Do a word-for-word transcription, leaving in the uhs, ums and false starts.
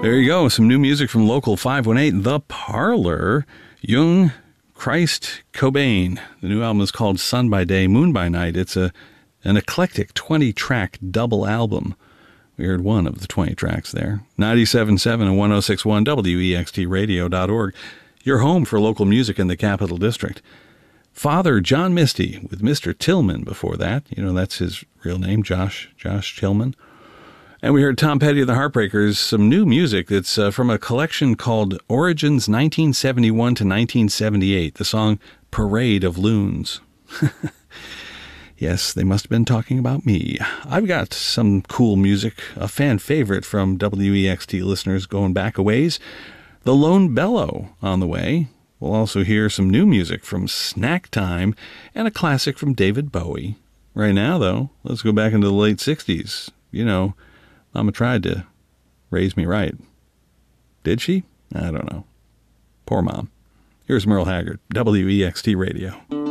There you go. Some new music from Local five one eight, The Parlor, Jung Christ Cobain. The new album is called Sun by Day, Moon by Night. It's a an eclectic twenty-track double album. We heard one of the twenty tracks there. ninety-seven point seven and one oh six point one W E X T radio dot org. Your home for local music in the Capital District. Father John Misty with Mister Tillman before that. You know, that's his real name, Josh, Josh Tillman. And we heard Tom Petty of the Heartbreakers, some new music that's uh, from a collection called Origins nineteen seventy-one to nineteen seventy-eight, the song Parade of Loons. Yes, they must have been talking about me. I've got some cool music, a fan favorite from W E X T listeners going back a ways. The Lone Bellow on the way. We'll also hear some new music from Snack Time and a classic from David Bowie. Right now, though, let's go back into the late sixties. You know, Mama tried to raise me right. Did she? I don't know. Poor Mom. Here's Merle Haggard, W E X T Radio.